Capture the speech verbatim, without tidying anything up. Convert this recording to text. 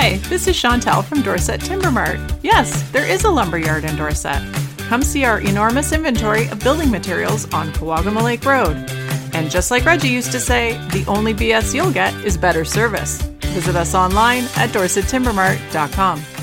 Hi, this is Chantel from Dorset Timber Mart. Yes, there is a lumberyard in Dorset. Come see our enormous inventory of building materials on Kawagama Lake Road. And just like Reggie used to say, the only B S you'll get is better service. Visit us online at dorset timber mart dot com.